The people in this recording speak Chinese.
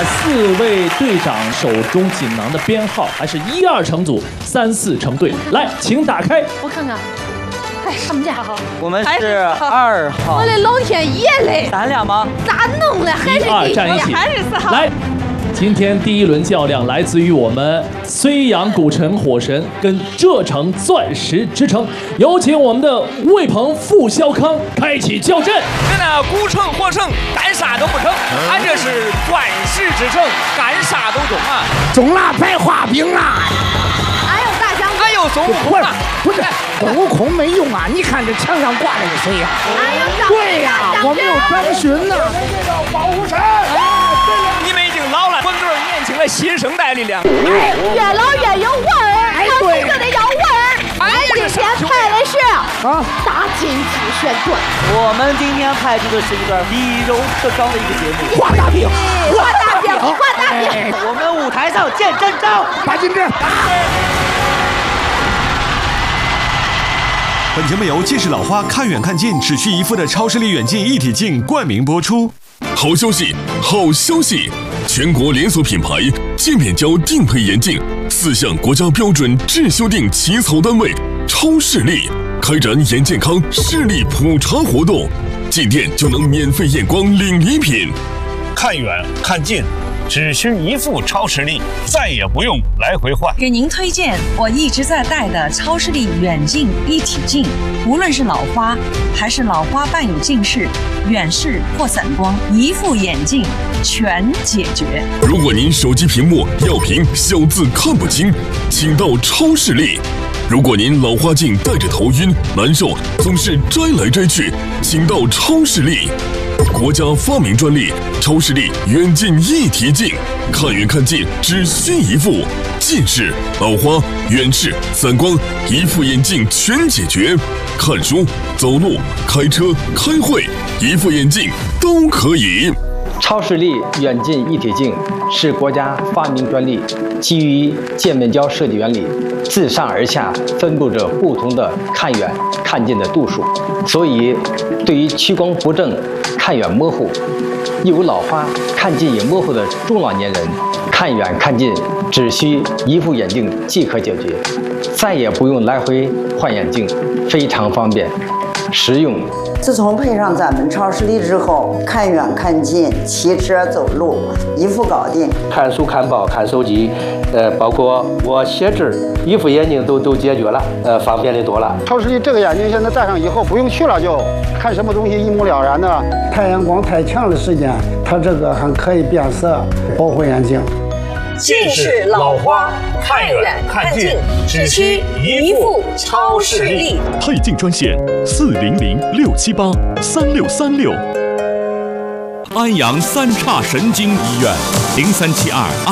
4位队长手中锦囊的编号还是1、2成组，3、4成队。来，请打开。 我看看。哎，看不见。 我们是2号。 我的老天爷嘞！ 咱俩吗？ 咋弄了？还是 1、2站一起。 还是4号。 来。今天第1轮较量来自于我们睢阳古城火神跟浙城钻石之城，有请我们的魏鹏、傅肖康开启较阵。 这呢，古城获胜，干啥都不成；俺这是钻石之城，干啥都中啊！ 中了白化病了。 俺有大将军， 俺有孙悟空啊！ 不是，孙悟空没用啊！你看这墙上挂着个谁呀？对呀，我们有张巡呢。保护神。 你们已经老了，我们都是年轻的新生代力量。 哎，越老越有味儿，看书就得要味儿。俺今天拍的是大金鸡选段。 我们今天拍出的是一段理柔特刚的一个节目。 画大饼， 画大饼，画大饼。 我们舞台上见真章。 大金枝。 本节目由近视老花看远看近只需一副的超视力远近一体镜冠名播出。 好消息，好消息！全国连锁品牌界面胶定配眼镜4项国家标准质修订起草单位超视力开展眼健康视力普查活动，进店就能免费验光领礼品。 看远看近只需一副超视力，再也不用来回换。 给您推荐我一直在戴的超视力远近一体镜，无论是老花还是老花伴有近视、远视或散光，一副眼镜全解决。 如果您手机屏幕要屏小字看不清，请到超视力。如果您老花镜戴着头晕难受，总是摘来摘去，请到超视力。国家发明专利超视力远近一体镜，看远看近只需一副，近视、老花、远视、散光，一副眼镜全解决。看书、走路、开车、开会，一副眼镜都可以。 超视力远近一体镜是国家发明专利，基于界面胶设计原理，自上而下分布着不同的看远看近的度数，所以对于屈光不正、看远模糊、有老花、看近也模糊的中老年人，看远看近只需一副眼镜即可解决，再也不用来回换眼镜，非常方便实用。 自从配上咱们超视力之后，看远看近、骑车走路一副搞定。 看书、看报、看手机，包括我写字，一副眼镜都解决了，方便的多了。 超视力这个眼镜现在戴上以后不用去了，就看什么东西一目了然的。太阳光太强的时间，它这个还可以变色，保护眼睛。 近视、老花，看远看近只需一副超视力。 配镜专线400-678-3636。 安阳三岔神经医院0372。